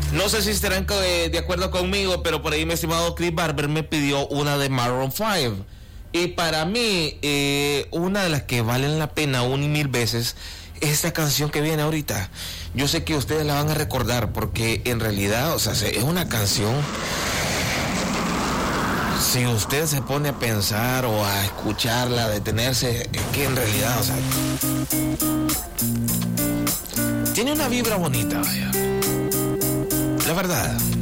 No sé si estarán de acuerdo conmigo, pero por ahí mi estimado Chris Barber me pidió una de Maroon 5. Y para mí, una de las que valen la pena una y mil veces es esta canción que viene ahorita. Yo sé que ustedes la van a recordar porque en realidad, o sea, es una canción. Si usted se pone a pensar o a escucharla, a detenerse, es que en realidad, o sea, tiene una vibra bonita, vaya. La verdad.